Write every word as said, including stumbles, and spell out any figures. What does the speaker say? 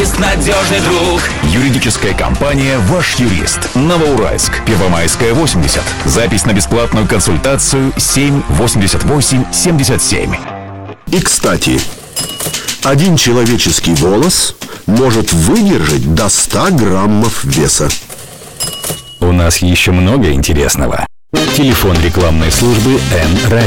юрист, надежный друг. Юридическая компания «Ваш юрист». Новоуральск, Первомайская, восемьдесят. Запись на бесплатную консультацию семь восемьдесят восемь семьдесят семь. И, кстати, один человеческий волос может выдержать до ста граммов веса. У нас еще много интересного. Телефон рекламной службы Н.